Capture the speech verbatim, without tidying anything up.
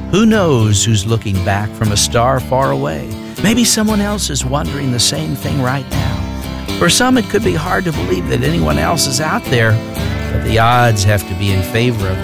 Who knows who's looking back from a star far away? Maybe someone else is wondering the same thing right now. For some, it could be hard to believe that anyone else is out there, but the odds have to be in favor of